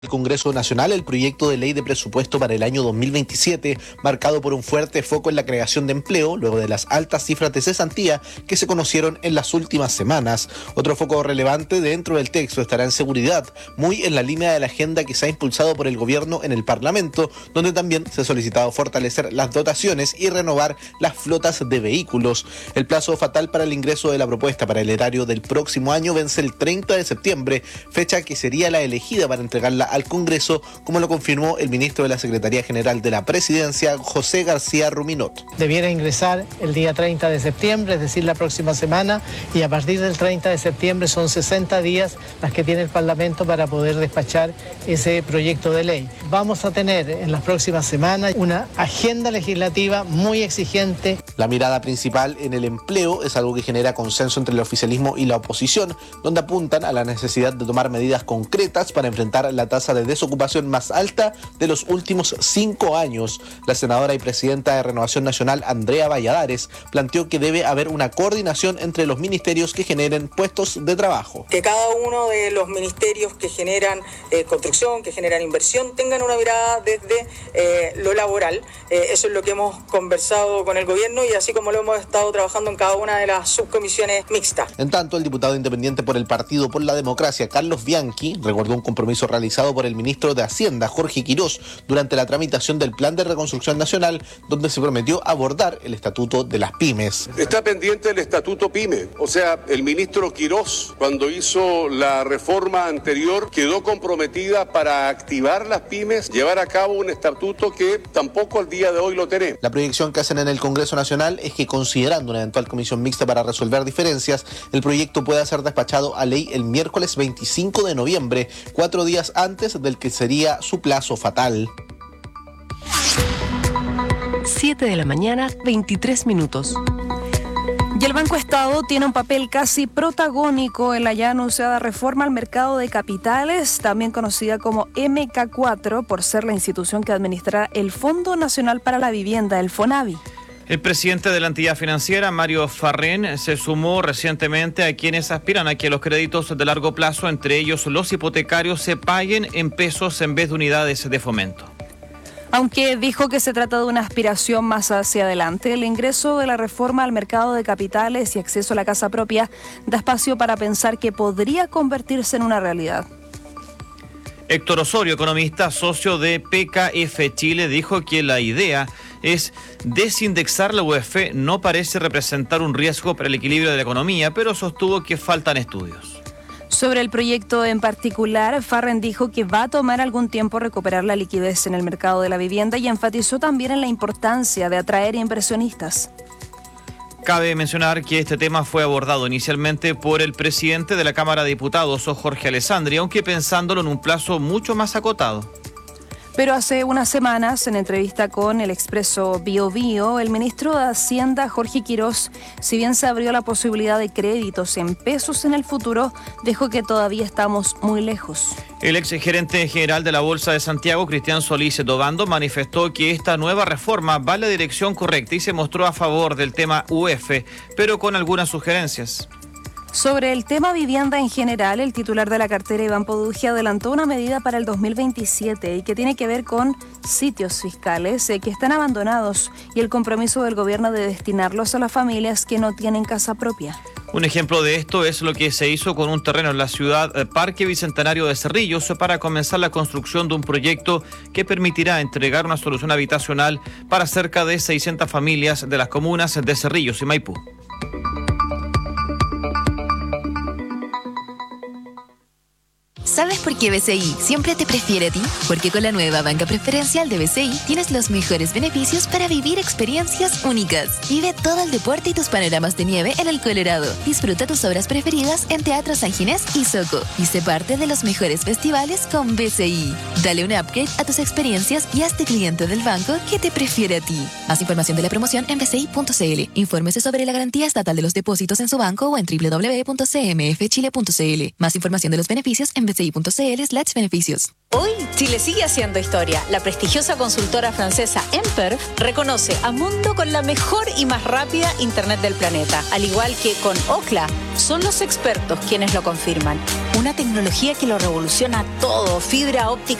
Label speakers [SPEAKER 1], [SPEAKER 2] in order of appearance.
[SPEAKER 1] El Congreso Nacional el proyecto de ley de presupuesto para el año 2027, marcado por un fuerte foco en la creación de empleo, luego de las altas cifras de cesantía que se conocieron en las últimas semanas. Otro foco relevante dentro del texto estará en seguridad, muy en la línea de la agenda que se ha impulsado por el gobierno en el Parlamento, donde también se ha solicitado fortalecer las dotaciones y renovar las flotas de vehículos. El plazo fatal para el ingreso de la propuesta para el erario del próximo año vence el 30 de septiembre, fecha que sería la elegida para entregarla al Congreso, como lo confirmó el ministro de la Secretaría General de la Presidencia, José García Ruminot.
[SPEAKER 2] Debiera ingresar el día 30 de septiembre, es decir, la próxima semana, y a partir del 30 de septiembre son 60 días las que tiene el Parlamento para poder despachar ese proyecto de ley. Vamos a tener en las próximas semanas una agenda legislativa muy exigente.
[SPEAKER 1] La mirada principal en el empleo es algo que genera consenso entre el oficialismo y la oposición, donde apuntan a la necesidad de tomar medidas concretas para enfrentar la tasa de desocupación más alta de los últimos 5 años. La senadora y presidenta de Renovación Nacional, Andrea Valladares, planteó que debe haber una coordinación entre los ministerios que generen puestos de trabajo.
[SPEAKER 3] Que cada uno de los ministerios que generan construcción, que generan inversión, tengan una mirada desde lo laboral. Eso es lo que hemos conversado con el gobierno y así como lo hemos estado trabajando en cada una de las subcomisiones mixtas.
[SPEAKER 1] En tanto, el diputado independiente por el Partido por la Democracia, Carlos Bianchi, recordó un compromiso realizado por el ministro de Hacienda, Jorge Quirós, durante la tramitación del Plan de Reconstrucción Nacional, donde se prometió abordar el estatuto de las pymes.
[SPEAKER 4] Está pendiente el estatuto pyme, o sea, el ministro Quirós, cuando hizo la reforma anterior, quedó comprometida para activar las pymes, llevar a cabo un estatuto que tampoco al día de hoy lo tenemos.
[SPEAKER 1] La proyección que hacen en el Congreso Nacional es que, considerando una eventual comisión mixta para resolver diferencias, el proyecto pueda ser despachado a ley el miércoles 25 de noviembre, 4 días antes del que sería su plazo fatal.
[SPEAKER 5] 7 de la mañana, 23 minutos.
[SPEAKER 6] Y el Banco Estado tiene un papel casi protagónico en la ya anunciada reforma al mercado de capitales, también conocida como MK4, por ser la institución que administrará el Fondo Nacional para la Vivienda, el FONAVI.
[SPEAKER 7] El presidente de la entidad financiera, Mario Farrén, se sumó recientemente a quienes aspiran a que los créditos de largo plazo, entre ellos los hipotecarios, se paguen en pesos en vez de unidades de fomento.
[SPEAKER 6] Aunque dijo que se trata de una aspiración más hacia adelante, el ingreso de la reforma al mercado de capitales y acceso a la casa propia da espacio para pensar que podría convertirse en una realidad.
[SPEAKER 7] Héctor Osorio, economista, socio de PKF Chile, dijo que la idea es desindexar la UEF. No parece representar un riesgo para el equilibrio de la economía, pero sostuvo que faltan estudios.
[SPEAKER 6] Sobre el proyecto en particular, Farrén dijo que va a tomar algún tiempo recuperar la liquidez en el mercado de la vivienda y enfatizó también en la importancia de atraer inversionistas.
[SPEAKER 7] Cabe mencionar que este tema fue abordado inicialmente por el presidente de la Cámara de Diputados, Jorge Alessandri, aunque pensándolo en un plazo mucho más acotado.
[SPEAKER 6] Pero hace unas semanas, en entrevista con el Expreso Bio Bio, el ministro de Hacienda, Jorge Quirós, si bien se abrió la posibilidad de créditos en pesos en el futuro, dijo que todavía estamos muy lejos.
[SPEAKER 7] El exgerente general de la Bolsa de Santiago, Cristian Solís Dobando, manifestó que esta nueva reforma va en la dirección correcta y se mostró a favor del tema UEF, pero con algunas sugerencias.
[SPEAKER 6] Sobre el tema vivienda en general, el titular de la cartera, Iván Poduje, adelantó una medida para el 2027 y que tiene que ver con sitios fiscales que están abandonados y el compromiso del gobierno de destinarlos a las familias que no tienen casa propia.
[SPEAKER 7] Un ejemplo de esto es lo que se hizo con un terreno en la ciudad Parque Bicentenario de Cerrillos para comenzar la construcción de un proyecto que permitirá entregar una solución habitacional para cerca de 600 familias de las comunas de Cerrillos y Maipú.
[SPEAKER 8] ¿Sabes por qué BCI siempre te prefiere a ti? Porque con la nueva banca preferencial de BCI tienes los mejores beneficios para vivir experiencias únicas. Vive todo el deporte y tus panoramas de nieve en el Colorado. Disfruta tus obras preferidas en Teatro San Ginés y Soco. Y sé parte de los mejores festivales con BCI. Dale un upgrade a tus experiencias y hazte cliente del banco que te prefiere a ti. Más información de la promoción en bci.cl. Infórmese sobre la garantía estatal de los depósitos en su banco o en www.cmfchile.cl. Más información de los beneficios en bci.cl/beneficios.
[SPEAKER 9] Hoy, Chile sigue haciendo historia. La prestigiosa consultora francesa Emper reconoce a Mundo con la mejor y más rápida Internet del planeta. Al igual que con Ookla, son los expertos quienes lo confirman. una tecnología que lo revoluciona todo, fibra óptica